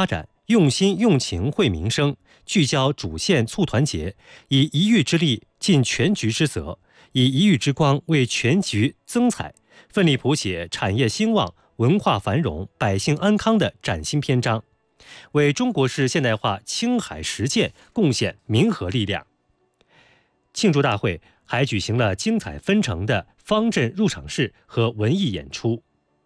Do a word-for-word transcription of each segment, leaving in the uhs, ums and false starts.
发展，用心用情惠民生，聚焦主线促团结，以一域之力尽全局之责，以一域之光为全局增彩，奋力谱写产业兴旺、文化繁荣、百姓安康的崭新篇章，为中国式现代化青海实践贡献民和力量。庆祝大会还举行了精彩纷呈的方阵入场式和文艺演出。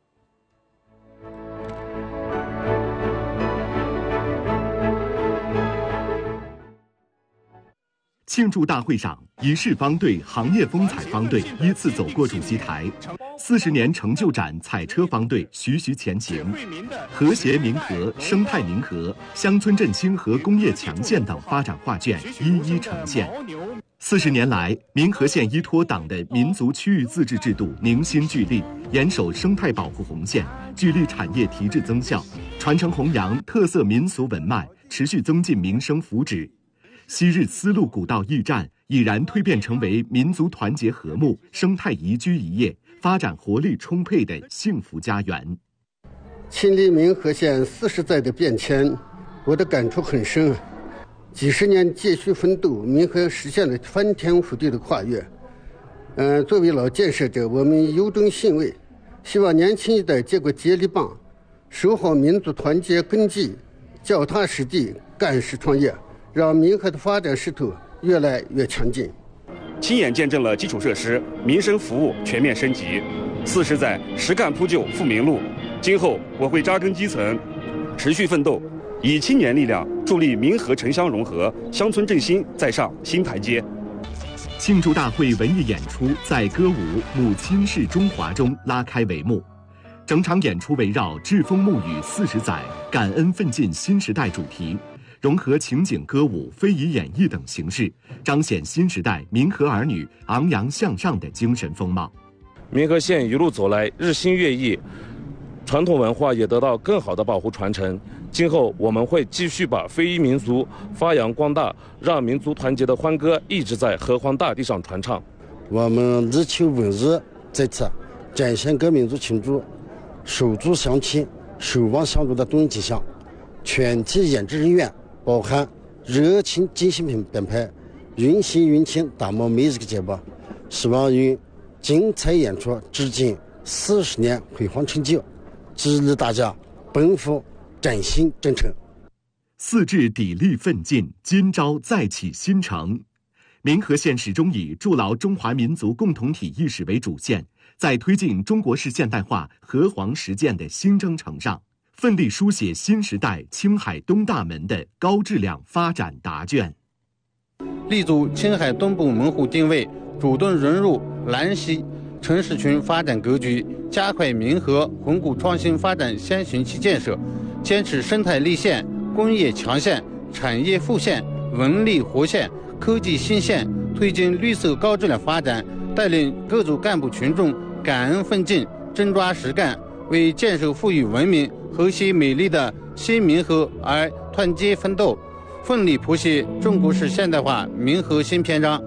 庆祝大会上，仪式方队、行业风采方队依次走过主席台，四十年成就展彩车方队徐徐前行，和谐民和、生态民和、乡村振兴和工业强县等发展画卷一一呈现。四十年来，民和县依托党的民族区域自治制度，凝心聚力，严守生态保护红线，聚力产业提质增效，传承弘扬特色民俗文脉，持续增进民生福祉。昔日丝路古道驿站已然蜕变成为民族团结和睦、生态宜居宜业、发展活力充沛的幸福家园。 亲历民和县四十载的变迁，我的感触很深。几十年继续奋斗，民和实现了翻天覆地的跨越。嗯、呃，作为老建设者，我们由衷欣慰，希望年轻一代接过接力棒，守好民族团结根基，脚踏实地，干实创业，让民和的发展势头越来越强劲。 亲眼见证了基础设施、民生服务全面升级，四十载实干铺就富民路。今后我会扎根基层，持续奋斗，以青年力量助力民和城乡融合、乡村振兴再上新台阶。 庆祝大会文艺演出在歌舞《母亲是中华》中拉开帷幕。整场演出围绕栉风沐雨四十载、感恩奋进新时代主题，融合情景歌舞、非遗演绎等形式，彰显新时代民和儿女昂扬向上的精神风貌。 民和县一路走来，日新月异，传统文化也得到更好的保护传承。今后我们会继续把非遗民俗发扬光大，让民族团结的欢歌一直在河湟大地上传唱。 我们力求文日在此展现各民族庆祝手足相亲、守望相助的动迹象。全体演职人员包含热情精心编排，用心用情打磨每一个节目，希望用精彩演出致敬四十年辉煌成就，激励大家奔赴崭新征程。 四至砥砺奋进，今朝再起新程。民和县始终以筑牢中华民族共同体意识为主线，在推进中国式现代化河湟实践的新征程上，奋力书写新时代青海东大门的高质量发展答卷。 立足青海东部门户定位，主动融入兰西城市群发展格局，加快民和魂骨创新发展先行期建设，坚持生态立县、工业强县、产业富县、文旅活县、科技新县，推进绿色高质量发展，带领各族干部群众感恩奋进，真抓实干，为建设富裕文明、和谐美丽的新民和而团结奋斗，奋力谱写中国式现代化民和新篇章。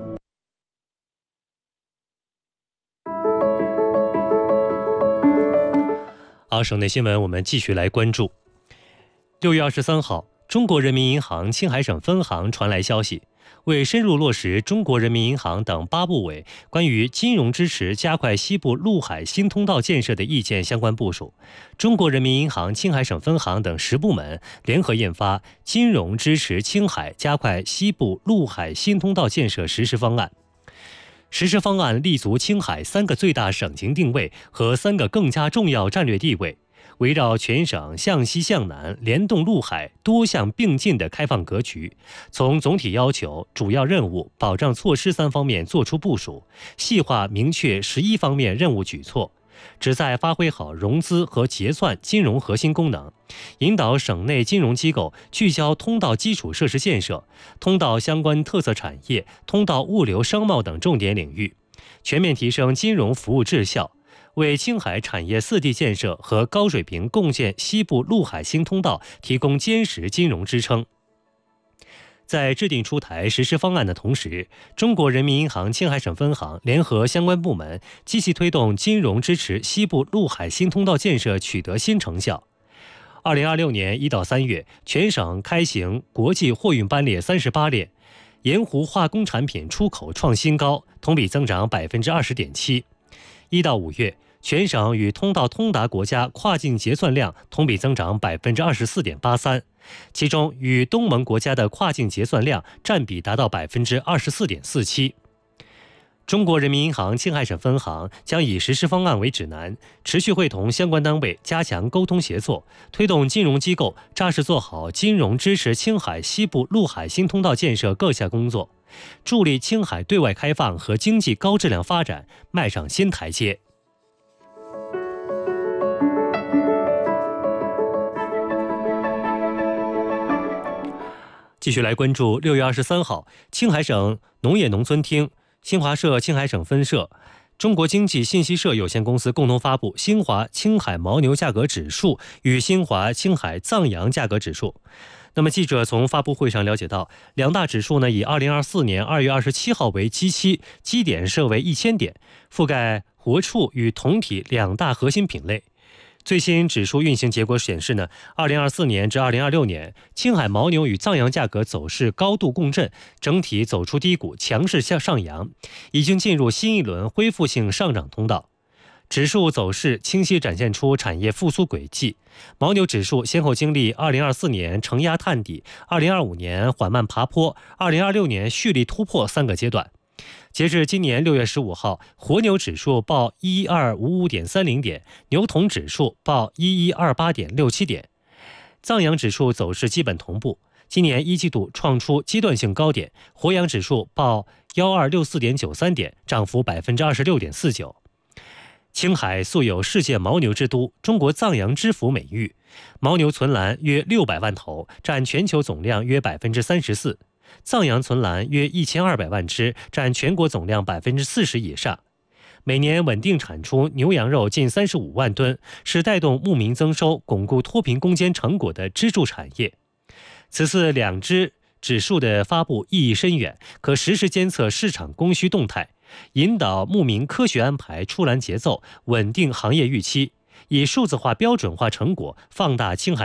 好，省内新闻我们继续来关注。六月二十三号，中国人民银行青海省分行传来消息，为深入落实中国人民银行等八部委关于金融支持加快西部陆海新通道建设的意见相关部署，中国人民银行青海省分行等十部门联合印发《金融支持青海加快西部陆海新通道建设实施方案》。实施方案立足青海三个最大省情定位和三个更加重要战略地位，围绕全省向西向南联动陆海多项并进的开放格局，从总体要求、主要任务、保障措施三方面作出部署，细化明确十一方面任务举措，旨在发挥好融资和结算金融核心功能，引导省内金融机构聚焦通道基础设施建设、通道相关特色产业、通道物流商贸等重点领域，全面提升金融服务质效，为青海产业四地建设和高水平共建西部陆海新通道提供坚实金融支撑。在制定出台实施方案的同时，中国人民银行青海省分行联合相关部门积极推动金融支持西部陆海新通道建设取得新成效。 二零二六年一到三月，全省开行国际货运班列三十八列，盐湖化工产品出口创新高，同比增长百分之二十点七。一到五月，全省与通道通达国家跨境结算量同比增长百分之二十四点八三，其中与东盟国家的跨境结算量占比达到百分之二十四点四七。中国人民银行青海省分行将以实施方案为指南，持续会同相关单位加强沟通协作，推动金融机构扎实做好金融支持青海西部陆海新通道建设各项工作，助力青海对外开放和经济高质量发展迈上新台阶。继续来关注六月二十三号，青海省农业农村厅、新华社青海省分社、中国经济信息社有限公司共同发布新华青海牦牛价格指数与新华青海藏羊价格指数。那么记者从发布会上了解到，两大指数呢以二零二四年二月二十七号为基期，基点设为一千点，覆盖活畜与同体两大核心品类。最新指数运行结果显示呢，二零二四年至二零二六年，青海牦牛与藏羊价格走势高度共振，整体走出低谷，强势向上扬，已经进入新一轮恢复性上涨通道。指数走势清晰展现出产业复苏轨迹。牦牛指数先后经历二零二四年承压探底、二零二五年缓慢爬坡、二零二六年蓄力突破三个阶段。截至今年六月十五号，活牛指数报一二五五点三零点，牛童指数报一一二八点六七点，藏羊指数走势基本同步。今年一季度创出阶段性高点，活羊指数报一二六四点九三点，涨幅百分之二十六点四九。青海素有世界牦牛之都、中国藏羊之府美誉，牦牛存栏约六百万头，占全球总量约百分之三十四。藏羊存栏约一千二百万只，占全国总量百分之四十以上。每年稳定产出牛羊肉近三十五万吨，是带动牧民增收、巩固脱贫攻坚成果的支柱产业。此次两支指数的发布意义深远，可实时监测市场供需动态，引导牧民科学安排出栏节奏，稳定行业预期，以数字化标准化成果放大青海